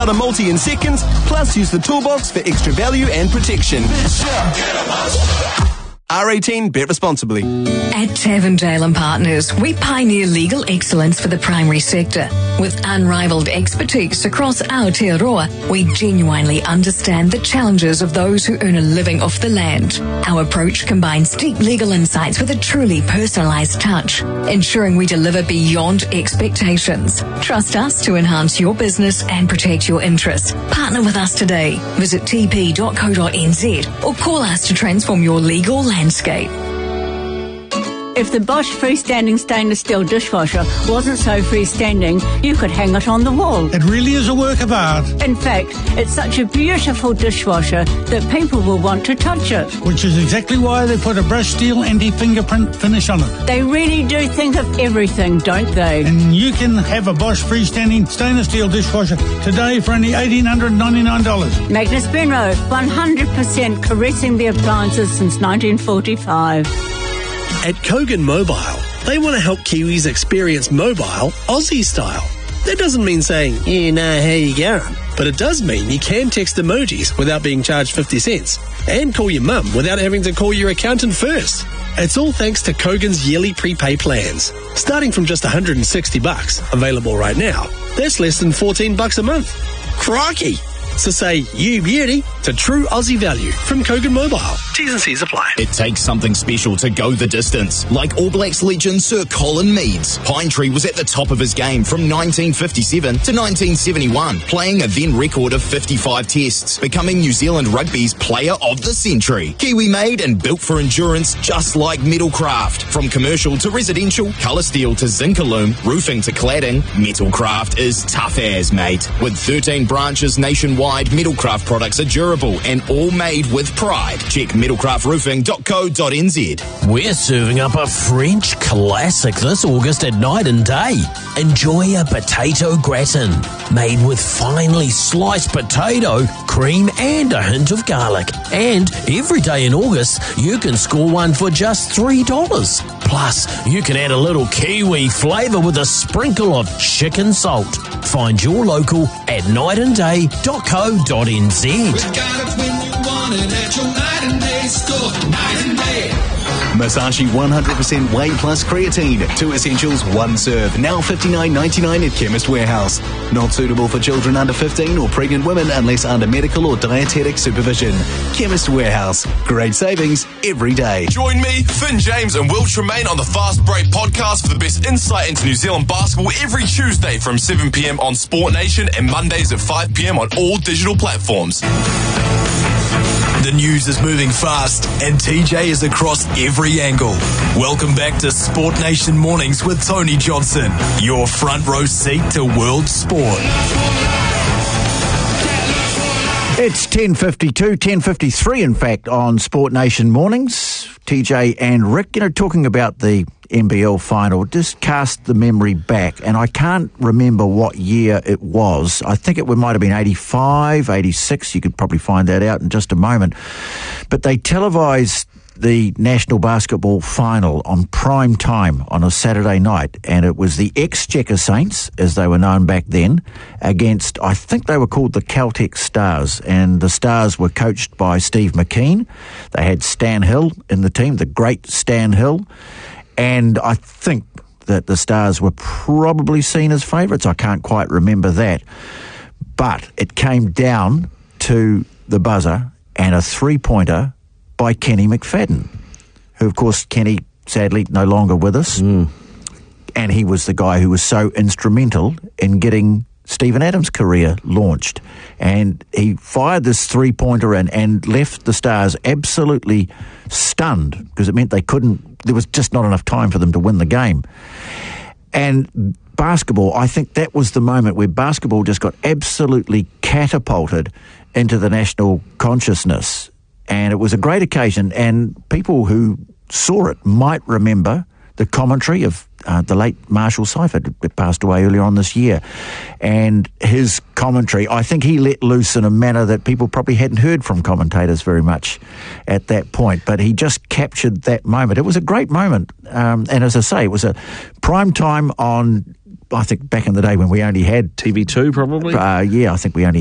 a multi in seconds, plus use the toolbox for extra value and protection. R18, bet responsibly. At Tavendale & Partners, we pioneer legal excellence for the primary sector. With unrivaled expertise across Aotearoa, we genuinely understand the challenges of those who earn a living off the land. Our approach combines deep legal insights with a truly personalised touch, ensuring we deliver beyond expectations. Trust us to enhance your business and protect your interests. Partner with us today. Visit tp.co.nz or call us to transform your legal landscape. If the Bosch freestanding stainless steel dishwasher wasn't so freestanding, you could hang it on the wall. It really is a work of art. In fact, it's such a beautiful dishwasher that people will want to touch it. Which is exactly why they put a brushed steel anti-fingerprint finish on it. They really do think of everything, don't they? And you can have a Bosch freestanding stainless steel dishwasher today for only $1,899. Magnus Benro, 100% caressing the appliances since 1945. At Kogan Mobile, they want to help Kiwis experience mobile Aussie style. That doesn't mean saying, you know how you going, but it does mean you can text emojis without being charged 50 cents and call your mum without having to call your accountant first. It's all thanks to Kogan's yearly prepay plans. Starting from just $160, available right now, that's less than $14 a month. Crikey! So say you beauty to true Aussie value from Kogan Mobile. T's and C's apply. It takes something special to go the distance. Like All Blacks legend Sir Colin Meads. Pine Tree was at the top of his game from 1957 to 1971, playing a then record of 55 tests, becoming New Zealand Rugby's Player of the Century. Kiwi made and built for endurance, just like Metalcraft. From commercial to residential, colour steel to Zincalume, roofing to cladding, Metalcraft is tough as, mate. With 13 branches nationwide, Metalcraft products are durable and all made with pride. Check metalcraftroofing.co.nz. We're serving up a French classic this August at Night and Day. Enjoy a potato gratin made with finely sliced potato, cream and a hint of garlic. And every day in August, you can score one for just $3. Plus, you can add a little Kiwi flavour with a sprinkle of chicken salt. Find your local at nightandday.co.nz. We got it when you want it at your Night and Day store. Night and Day. Masashi 100% Whey Plus Creatine. 2 essentials, 1 serve. Now $59.99 at Chemist Warehouse. Not suitable for children under 15 or pregnant women unless under medical or dietetic supervision. Chemist Warehouse. Great savings every day. Join me, Finn James and Will Tremaine on the Fast Break podcast for the best insight into New Zealand basketball every Tuesday from 7 p.m. on Sport Nation and Mondays at 5 p.m. on all digital platforms. The news is moving fast and TJ is across every angle. Welcome back to Sport Nation Mornings with Tony Johnson, your front row seat to world sport. It's 10:52, 10:53 in fact on Sport Nation Mornings. TJ and Rick, talking about the NBL final, just cast the memory back, and I can't remember what year it was. I think it might have been 85, 86. You could probably find that out in just a moment. But they televised the National Basketball Final on prime time on a Saturday night, and it was the ex-Checker Saints, as they were known back then, against, I think they were called the Caltex Stars, and the Stars were coached by Steve McKean. They had Stan Hill in the team, the great Stan Hill, and I think that the Stars were probably seen as favourites. I can't quite remember that. But it came down to the buzzer and a three-pointer by Kenny McFadden, who, of course, Kenny, sadly, no longer with us. And he was the guy who was so instrumental in getting Stephen Adams' career launched. And he fired this three-pointer and left the Stars absolutely stunned, because it meant there was just not enough time for them to win the game. And basketball, I think that was the moment where basketball just got absolutely catapulted into the national consciousness. And it was a great occasion, and people who saw it might remember the commentary of the late Marshall Seifert, who passed away earlier on this year. And his commentary, I think he let loose in a manner that people probably hadn't heard from commentators very much at that point. But he just captured that moment. It was a great moment. And as I say, it was a prime time on I think back in the day when we only had TV2 probably. I think we only